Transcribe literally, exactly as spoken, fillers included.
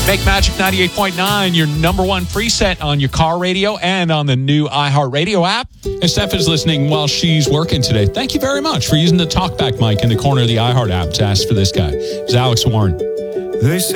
Make Magic ninety-eight point nine your number one preset on your car radio and on the new iHeartRadio app. And Steph is listening while she's working today. Thank you very much for using the talkback mic in the corner of the iHeart app to ask for this guy. It's Alex Warren. They say